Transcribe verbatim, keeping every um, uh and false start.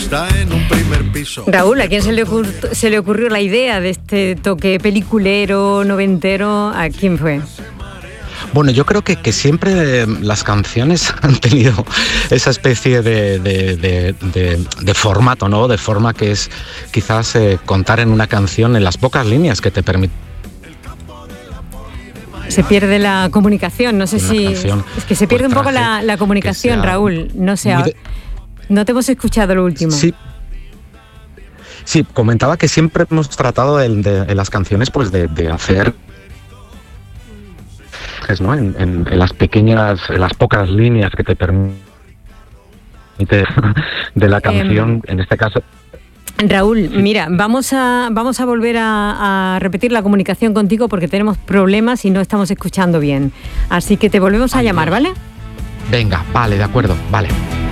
está en un primer piso. Raúl, ¿a quién se le, ocur- se le ocurrió la idea de este toque peliculero, noventero? ¿A quién fue? Bueno, yo creo que, que siempre las canciones han tenido esa especie de, de, de, de, de formato, ¿no? De forma que es quizás eh, contar en una canción en las pocas líneas que te permiten. Se pierde la comunicación, no sé si... Canción, es que se pierde pues, un poco la, la comunicación, Raúl. No sé, de... no te hemos escuchado lo último. Sí. Sí, comentaba que siempre hemos tratado de, de, de las canciones pues de, de hacer... ¿no? En, en, en las pequeñas, en las pocas líneas que te permite de la canción, eh, en este caso. Raúl, mira, vamos a vamos a volver a, a repetir la comunicación contigo porque tenemos problemas y no estamos escuchando bien. Así que te volvemos a llamar, ¿vale? Venga, vale, de acuerdo, vale.